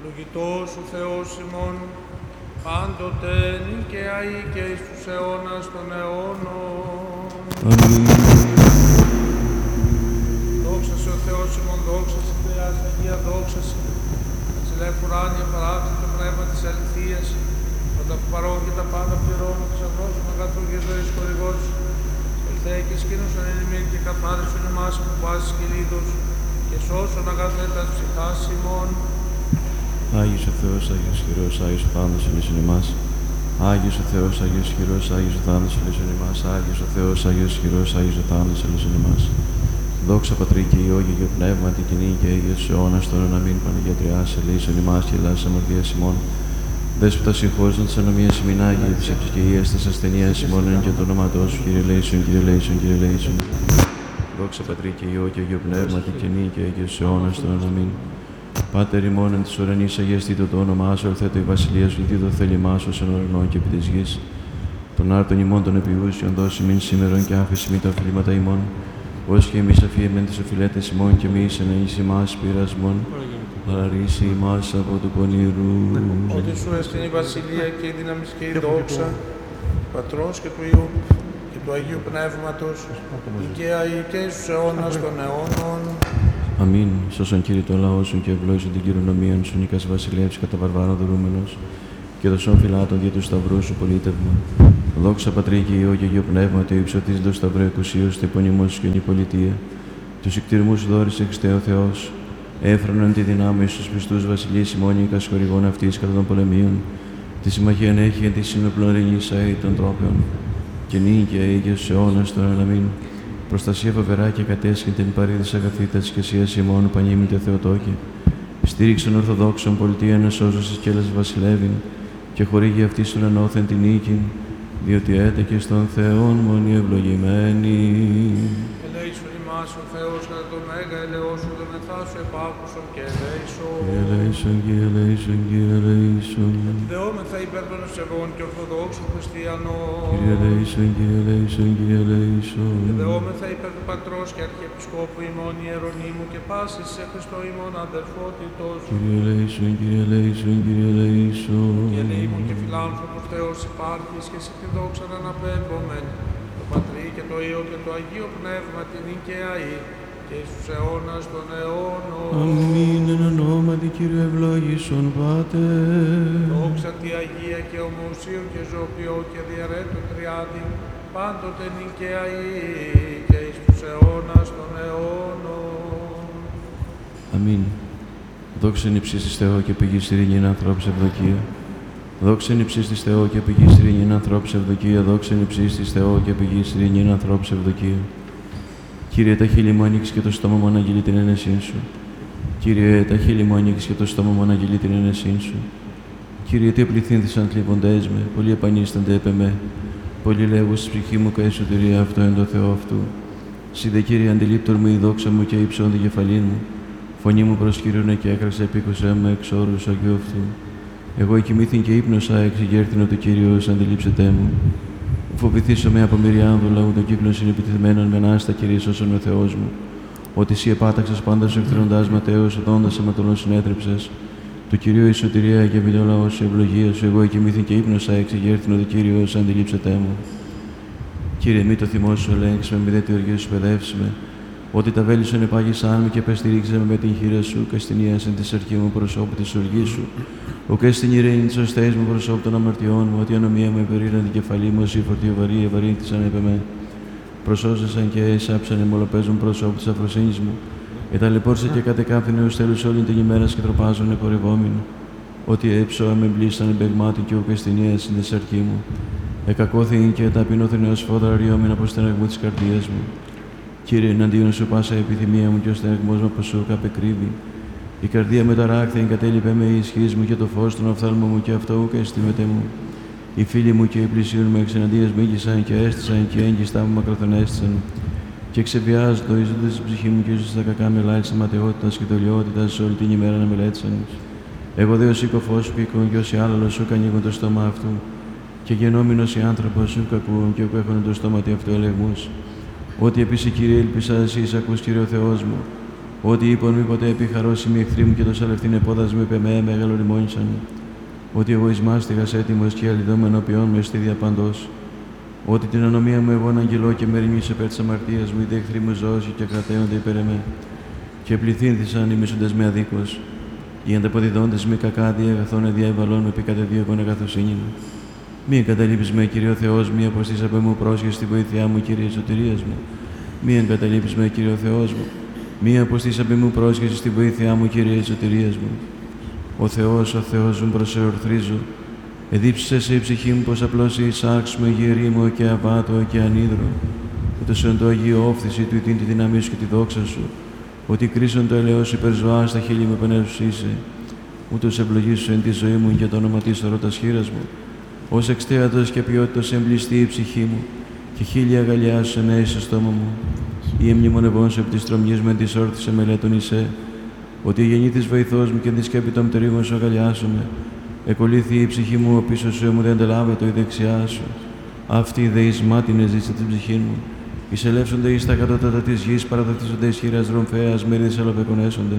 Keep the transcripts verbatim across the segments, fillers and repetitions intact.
Ευλογητός ο Θεός ημών, πάντοτε νικαία ή και εις τους αιώνας των αιώνων. Αμήν. Δόξα σε ο Θεός ημών, δόξα σε Θεάς Αγία, δόξα σε βασιλεύ ουράνια παράξενο το πνεύμα της αληθείας, όταν παρών και τα πάντα πληρώνω της αγρόσων αγαθού και ζωής χορηγός, ελθέ και σκήνωσον εν ημίν και καθάρισον εμάς από πάσης κυλίδος και σώσον αγαθέτας ψυχάς ημών. Άγιος ο Θεός, Άγιος χειρός, Άγιος ο θάνατος ελείσον ημάς. Άγιος ο Θεός, Άγιος χειρός, Άγιος ο θάνατος ελείσον ημάς. Άγιος ο Θεός, Άγιος χειρός, Άγιος ο θάνατος ελείσον ημάς. Δόξα Πατρί και Υιό και Αγίο Πνεύμα, την κοινή και Αγίος αιώνας τώρα να μην Παναγία Τριάς ελείσον ημάς και ελάς αμαρτίας ημών. Δέσποτα συγχώρησαν της ανομίας ημίν Άγιοι, της ευκαιρίας της ασθενείας ημών εν και το όνοματός σου, Κύριε ελέησον, Κύριε ελέησον, Κύριε ελέησον. Δόξα Πατρί και Υιό και Αγίο Πνεύμα, την κοινή και Αγίος αιώνας τώρα να μην. Πάτερ ημών εν της ουρανής αγιαστήτω το όνομά σου, ελθέτω η βασιλεία σου, γιατί το θέλημά σου εν ουρανό και επί της γης. Τον άρτον ημών των επιούσιων δώσει μην σήμερον και άφηση μη τα οφειλήματα ημών, ως και εμείς αφιεμέν τις οφειλέτες ημών και μη εις εννοείς ημάς πειρασμών, παραρρήσει ημάς από του πονηρού. Ότι σου εστιν η βασιλεία και η δύναμη και η δόξα, του Πατρός και του Υιού και του Αγίου Πνεύματος, δικαία ή και εις τους αιώνας των αιώνων. Αμήν. Σώσον Κύριε το λαό σου και ευλόγησον την κληρονομία σου, νικάς βασιλεύς κατά βαρβάρων δρούμενος, και δωσόν φυλάτων δια του σταυρού σου πολίτευμα. Δόξα Πατρί και Υιό και Αγίο Πνεύμα, το υψωτής το σταυρό εκουσίως, το επωνυμό σου και η πολιτεία. Τους εκτιρμούς σου δόρισε εξτέ ο Θεός, έφρανον τη δυνάμει στους πιστούς βασιλείς ημών οίκας χορηγών αυτής κατά των πολεμίων. Τη συμμαχίαν έχει εν τη συνοπλών ρενήσαει των τρόπεων, και νίκαια ήγιος αιώνας τώρα να μην. Προστασία φοβερά και κατέσχεν την παρήδης αγαθήτα της Εκκλησίας ημών, πανήμητε Θεοτόκη. Στήριξον Ορθοδόξων πολιτεία να σώζωσης και έλας βασιλεύειν, και χορήγει αυτή στον ανώθεν την νίκην, διότι έτεκε στον Θεόν μονή ευλογημένη. Ελέησον ημάς ο Θεός κατά το μέγα ελεός σου, τον εθάσου επάκουσον και ελέησον. Κύριε ελέησον, Κύριε ελέησον, Κύριε ελέησον. Δεόμεθα υπέρ των ευσεβών και ορθοδόξων χριστιανών. Κύριε ελέησον, Κύριε ελέησον, Κύριε ελέησον. Δεόμεθα υπέρ του Πατρός και Αρχιεπισκόπου ημών Ιερονύμου και πάσης σε Χριστό ημών αδερφότητος. Κύριε ελέησον, Κύριε ελέησον, Κύριε ελέησον. Και ελεήμων και φιλάνθρωπος Θεός υπάρχεις και σε τη δόξα να αναπέμπομεν, το Πατρί και το Υιό και το Αγίο Πνεύμα την νικαία ή και εις τους αιώνας των αιώνων. Αμήν εν ονόματι Κύριε ευλόγησον Πάτερ. Δόξα τη Αγία και ομοουσίων και ζωοποιώ και διαρέτω τριάδι, πάντοτε νικαία ή και εις τους αιώνας των αιώνων. Αμήν. Δόξα εν υψής της Θεό και πηγής ειρήνην ανθρώπους ευδοκία. Δόξα εν υψής της Θεό και πηγής ειρήνην ανθρώπους ευδοκία. Δόξα εν υψής της Θεό και πηγής ειρήνην ανθρώπους ευδοκία. Κύριε, τα χείλη μου ανοίξεις και το στόμα μου αναγγείλει την ένεσήν σου. Κύριε, τα χείλη μου ανοίξεις και το στόμα μου αναγγείλει την ένεσήν σου. Κύριε, τι επληθύνθησαν θλιβοντές με, πολλοί επανίστανται επ' εμέ. Πολλοί λέγουν στη ψυχή μου κα εσωτερία αυτό εν το Θεό αυτού. Συ δε Κύριε, αντιλήπτορ μου η δόξα μου και υψώντη κεφαλήν μου. Φωνή μου προς Κύριον και έκραξε επίκουσέ με εξ όρους Αγίου αυτού. Εγώ εκοιμήθην και ύπνωσα, εξηγέρθηνο το Κύριος, αντιλήψετε μου. Φοβηθήσω με από μυριάνδου λαού των κύκλων συνεπιτεθμένων με ανάστα Κύριε σώσον ο Θεός μου. Ότι εσύ επάταξες πάντα σου εχθροντάς ματέως, οδόντας αματολών συνέτρεψες. Του Κυρίου η σωτηρία και βιλιό λαό σου ευλογία σου. Εγώ εκοιμήθην και ύπνωσα, εξηγέρθηνο το Κύριος, αντιλήψετε μου. Κύριε, μη το θυμό σου ελέγξει με, μη δε τη οργή σου παιδεύσει με. Ότι τα βέλη σου ενεπάγησαν με και πεστηρίξε με, με την χείρα σου, και στην ίασεν τη αρχή μου προσώπου τη οργή σου. Ο και στην ειρήνη τη οστέ μου προσώπου των αμαρτιών μου, ότι η ανομία μου υπερήραν την κεφαλή μου, εσύ φορτίο βαρύ, ευαρύνθησαν επ' εμέ. Προσώσασαν και εισάψαν εμολοπαίζουν προσώπου τη αφροσύνη μου. Εταλαιπώρησε και κατεκάφθηνε ω τέλου όλη την ημέρα και τροπάζουν επορευόμενο. Ότι έψω αμεμπλήσαν εμπεγμάτι και ο και στην ίασεν τη αρχή μου. Εκακώθη και ταπεινώθηνε ω φόδρα ριόμην από στεναγμού τη καρδία μου. Κύριε, εναντίον σου πάσα επιθυμία μου και ο στεναγμός μου από σου καπεκρύβει. Η καρδία με ταράκθη εγκατέλειπε με η ισχύς μου και το φως των οφθάλμων μου και αυτό ούκ αισθήμεται μου. Οι φίλοι μου και οι πλησίον μου εξεναντίας μίγησαν και έστησαν και έγκυστά μου μακροθενέστησαν. Και ξεβιάζω το ίζοντα της ψυχή μου και ίσως στα κακά με λάλης αματαιότητας και δολιότητας όλη την ημέρα να μελέτησαν. Εγώ δε ως οίκοφός σου πήκον και όσοι άλλαλος σου ανοίγουν το στόμα αυτού. Και γενόμενος οι άνθρωπος σου κακούν και ούκ έχουν το στόμα αυτού ελεγμούς. Ότι επίσης, Κύριε, ελπίσα εσύ, ακούς, Κύριε ο Θεός μου. Ότι είπον μη ποτέ επιχαρώσιμη εχθροί μου και το σαλευτήν επόδας με πεμέ μεγαλοριμόνισαν. Ότι εγώ εις μάστιγας έτοιμος και αλυδόμενο ποιόν με στήδια παντός. Ότι την ανομία μου εγώ αγγελώ και με ρημείς επέρ της αμαρτίας μου, είτε εχθροί μου ζώση και κρατέονται υπέρ εμέ. Και πληθύνθησαν οι μισούντες με αδίκως. Οι ανταποδιδόντες με κακά διαγαθών διαβαλών με επικατεδίωκον αγαθοσύνη. Μη εγκαταλείπεις με, Κύριε ο Θεός, μη αποστείς από μου πρόσχεση στη βοήθειά μου, Κύριε σωτηρίας μου. Μη εγκαταλείπεις με, Κύριε ο Θεός μου. Μη αποστείς από μου πρόσχεση στη βοήθειά μου, Κύριε σωτηρίας μου. Ο Θεός, ο Θεός μου προσεορθρίζω. Εδίψησε σε η ψυχή μου πως απλώς η σάρξ μου, γερήμο και αβάτο και ανίδρο. Ούτως εν το Αγίο όφθηση του ητήν τη δύναμή σου και τη δόξα σου. Ότι κρίσον το ελαιός υπερζωά στα χείλη μου επενέσου είσαι. Ούτως ευλογήσου εν τη ζωή μου και το όνομα της ορώτας χείρας μου. Ως εξτέατος και ποιότητος εμπλιστεί η ψυχή μου και χίλια αγαλιά σου ενέει στο στόμα μου. Ή εμνημονευών σου επί της τρομιής μου εν της όρθης εμελέτων είσαι. Ότι η γεννήθης βοηθός μου και εν τη σκέπη των πτερίγων σου αγαλιάσομαι. Εκολύθη η ψυχή μου, ο πίσω σου μου δεν αντελάβεται η δεξιά σου. Αυτή δε εις μάτινες ζήσα την ψυχή μου. Εισελεύσονται εις τα κατώτατα της γης, παραδοθήσονται εις χειράς δρομφέας, μέριδες αλλοπεκονέσονται.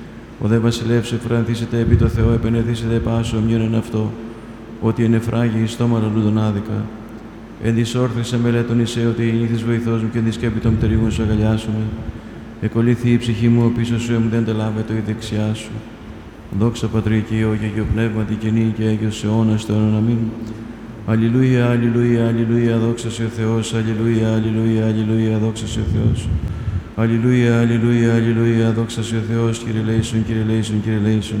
Ο δε βασιλεύς εφρανθήσεται επί το Θεό, επενεθήσεται πάσο ομοιόν εν αυτό. Ότι ενεφράγει εις στόμα λαλούντον άδικα. Εν της όρθρης εμελέτων είσαι, ότι η γεννήθης βοηθός μου και εν τη σκέπη των πτερίγων σου αγαλιάσουμε. Εκολύθη η ψυχή μου, ο πίσω σου μου δεν αντελάβεται η δεξιά σου. Δόξα Πατρί και Υιό και Αγίο Πνεύματι και νύν και Άγιος αιώνας των αιώνων. Αμήν. Αλληλούια, αλληλούια, αλληλούια, δόξα σε ο Θεός, αλληλούια, αλληλούια, αλληλούια, δόξα σε ο Θεός. Αλληλούια, αλληλούια, αλληλούια, δόξα σε ο Θεός, Κύριε λέησον, Κύριε λέησον, Κύριε λέησον.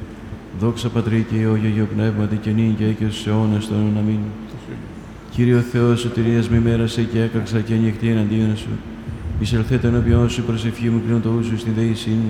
Δόξα Πατρί και Υιό και Αγίο Πνεύματι και νύν και Άγιος αιώνας των αιώνων. Αμήν. Κύριε ο Θεός, σωτηρίας με μέρασε και έκραξα και ανοιχτή εναντίον σου. Εισελθέτω ενώπιόν σου, προσευχή μου, κλείνω το ούσου στην δεήσή μου.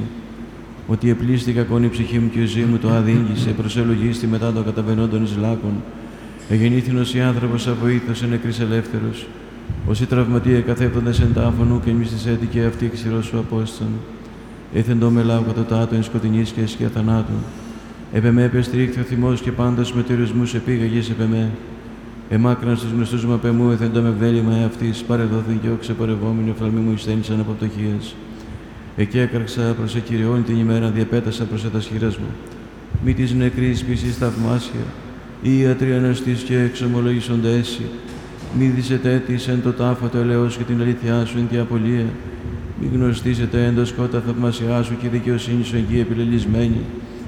Ότι επλήστη κακόν η ψυχή μου και η ζωή μου το αδίγγισε, προσελογίστη μετά των καταβαινόντων εις λάκων. Εγεννήθηνος η άνθρωπος αβοήθος εν νεκρής ελεύθερος. Όσοι τραυματίε καθέπτοντες εν τάφωνου και μυστης έτυχε αυτή ξηρός σου απόστασαν. Έθεν το μελάου κατωτάτω εν σκοτεινής και αισχία θανάτου. Επεμέ επεστρίχθη ο θυμός και πάντως μετεωρισμούς επήγαγες επεμέ. Εμάκραν στους γνωστούς μου απεμού έθεν το μευδέλημα εαυτής, παρεδόθη και ο ξεπορευόμενοι οφθαλμοί μου εισθένησαν από πτωχίας. Εκεί έκραξα προς εκυριώνει την ημέρα, διαπέτασα προς ετας χείρας μου. Μη της νεκρής πίσης θαυμάσια, οι ιατροί αναστής και εξομολογήσονται έσυ. Μη δισετε της εν το τάφο το ελαιός και την αλήθειά σου εν τη απολία. Μη γνωστήσετε εν το σκότα θαυμασιά σου και η δικαιοσύνη σου εκεί επιλελισμένη.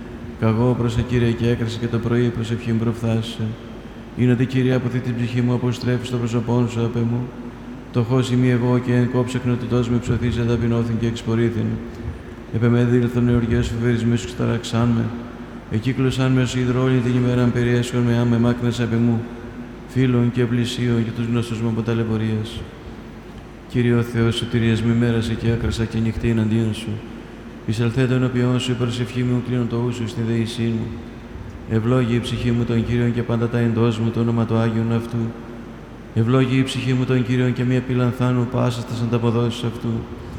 Καγώ προς Κύριε και έκραξα και το πρωί προσευχή μου προφθάσισε. Είναι ότι Κύριε αποθεί την ψυχή μου, αποστρέφει το πρόσωπόν σου απ' εμού. Το χώσει μη εγώ και εν κόψε εκνοτητός με ψωθήσε ταπεινώθην και εξπορήθην. Επεμέ δήλθον εωργές φοβερισμής και σταραξάν με. Εκύκλωσαν με ως υδρό όλη την ημέρα περιέσχον με άμε μάκνες απ' εμού. Φίλων και πλησίων και τους γνωστούς μου από ταλαιπωρίας. Κύριε ο Θεός, σωτηρίας μη μέρασε και άκρασα και νυχτή εναντίον σου. Εισελθέτω ενώπιόν σου, η προσευχή μου κλείνω το ούσου στην δεήσή μου. Ευλόγη η ψυχή μου των Κύριων και πάντα τα εντός μου το όνομα του Άγιον αυτού. Ευλόγη η ψυχή μου των Κύριων και μία πυλανθάνου πάσα στα ανταποδόσεις αυτού.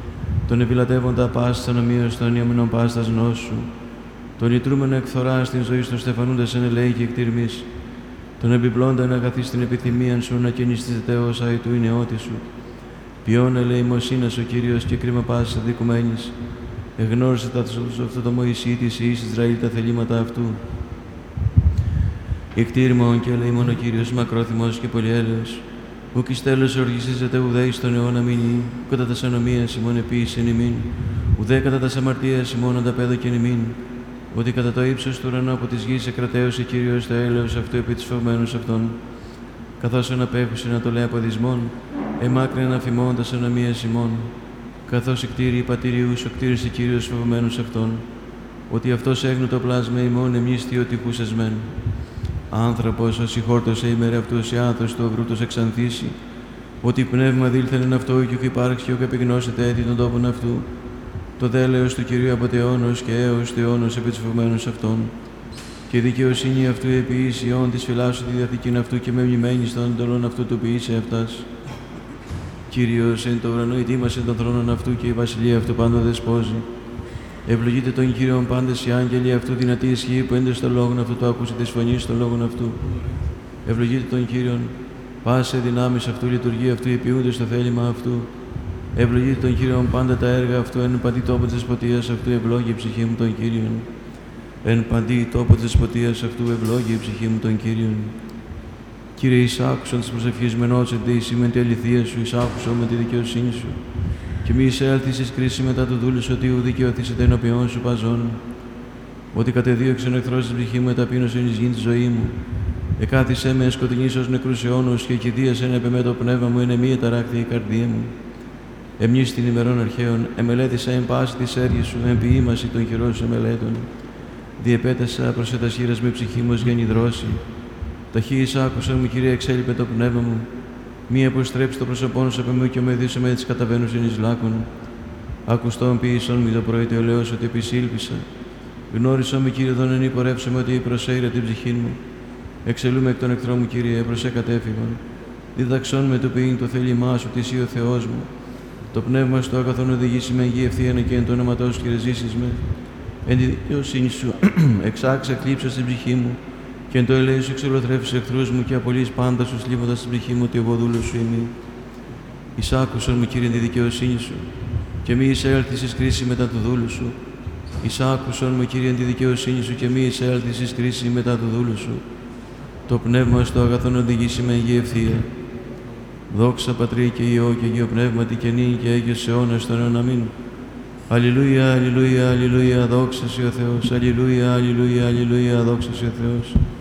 Τον επιλατεύοντα πάσης ανομοίως των ιαμνών πάστας νόσου. Τον ιτρούμενο εκθορά στην ζωή των στεφανούντας εν ελέη και εκτιρμής. Τον επιπλώντα να αγαθείς στην επιθυμίαν σου να καινιστίζεται ως αητού η νεότη σου. Ποιόν ελεημοσύνας ο Κύριος και κρίμα πάσης αδικουμένης. Εγνώρισε τα αυτό το Μωυσή της Ιης Ισραήλ τα θελήματα αυτού. Εκτήρημον και ελεήμον ο Κύριος μακρόθυμος και πολυέλεος. Ουκ εις τέλος οργισίζεται ουδέ εις τον αιώνα μηνύ, κατά τας ανομίας ημών επίσης ημίν, ουδέ κατά τας αμαρτίας ημών ανταπέδοκεν ημίν. Ότι κατά το ύψος του ουρανού από της γης εκρατέωσε Κύριος το έλεος αυτού επί της φοβμένους αυτών. Καθώς αναπέχουσε να το λέει αποδισμόν, εμάκρυναν αφημώντας ανομίας ημών. Καθώς εκτήρη η πατηριού σου κτήρισε Κύριος φοβμένους αυτών. Ότι αυτός έγνου το πλάσμα ημών εμνίστη ότι χούσεσμεν. Άνθρωπος, ως συγχόρτωσε ημέρα αυτός η άθος του αγρούτος εξανθήσει, ότι πνεύμα δήλθεν αυτό και ουκ υπάρξει και ουκ επιγνώσετε έτη των τόπων αυτού, το δέλεος του Κυρίου από αιώνος και έως του αιώνος επί τους φοβμένους αυτών, και η δικαιοσύνη αυτού επί εις ιών της φυλάσσου τη διαθήκην αυτού και με μνημένη στον εντολών αυτού του ποιήσε αυτάς. Κύριος εν το ουρανό ετοίμασε τον θρόνον αυτού και η βασιλεία αυτού πάντα δεσπόζει. Ευλογείτε τον Κύριον πάντες οι άγγελοι αυτού, δυνατή ισχύ που έντες στο λόγον αυτού, το άκουσε τη φωνή των λόγων αυτού. Ευλογείτε τον Κύριον, πάσε δυνάμεις αυτού, λειτουργία αυτού, επιούνται στο θέλημα αυτού. Ευλογείτε τον Κύριον πάντα τα έργα αυτού, εν παντή τόπο της δεσποτείας αυτού, ευλόγη η ψυχή μου τον Κύριον. Εν παντή τόπο της δεσποτείας αυτού, ευλόγη η ψυχή μου τον Κύριον. Κύριε, εισάκουσον της προσευχής μενώσετε, εις με την αληθεία σου, εισάκουσον με τη δικαιοσύνη σου. Και μη εισέλθεις εις κρίση μετά του δούλου σου, ότι ου δικαιωθήσετε ενώπιον σου παζών. Ότι κατεδίωξεν ο εχθρός της ψυχή μου, εταπείνωσεν εις γην τη ζωή μου. Εκάθισέ με σκοτεινής ως νεκρούς αιώνους και κηδείας έπε με το πνεύμα μου, εν μη εταράκτη η καρδία μου. Εμείς την ημερών αρχαίων, εμελέτησα εν πάση της έργης σου, εν ποιήμαση των χειρών σου εμελέτων. Διεπέτασα προς ετας χείρας με ψυχή μου ως γεννηδρώσει. Ταχύ εισάκουσον μου, Κύριε, εξέλιπε το πνεύμα μου. Μη αποστρέψει το πρόσωπόν σου από μου και με δίσω με τις καταβαίνουσιν εις λάκων. Ακουστόν ποιήσον μη το πρωί τελέως ότι επισήλπισα. Γνώρισον με, Κύριε, δον εν πορεύσομαι ότι προσέγγιρα την ψυχή μου. Εξελούμε εκ των εχθρών μου, Κύριε, προσέ κατέφυγον. Διδαξόν με το ποιήν το θέλημά σου, τη ή ο Θεός μου. Το πνεύμα στο αγαθόν οδηγήσει με εγγύη ευθείαν και εν το όνοματό σου, Κύριε, ζήσεις με. Εν τη δικαιοσύνη σου εξάξε εκλείψα στην ψυχή μου. Και εν το ελέη σου εξολοθρεύσεις εχθρούς μου και απολύεις πάντα σου σλίβοντας στην ψυχή μου ότι εγώ δούλος σου είμαι. Εισάκουσον μου, Κύριε, εν τη δικαιοσύνη σου. Και μη εισέλθεις εις κρίση μετά του δούλου σου. Εισάκουσον μου, Κύριε, εν τη δικαιοσύνη σου. Και μη εισέλθεις εις κρίση μετά του δούλου σου. Το πνεύμα στο αγαθόν οδηγήσει με εγγύη ευθεία. Δόξα Πατρί και Υιό και Αγίο Πνεύματι και νύν και Άγιος αιώνας των αιώνων. Αμήν. Αλληλούια, αλληλούια, αλληλούια, δόξα σοι ο Θεός. Αλληλούια, αλληλούια, αλληλούια, δόξα σοι ο Θεός.